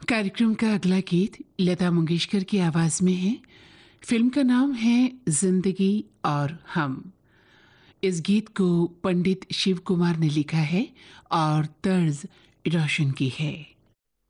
कार्यक्रम का अगला गीत लता मंगेशकर की आवाज में है। फिल्म का नाम है जिंदगी और हम। इस गीत को पंडित शिव कुमार ने लिखा है और तर्ज रोशन की है।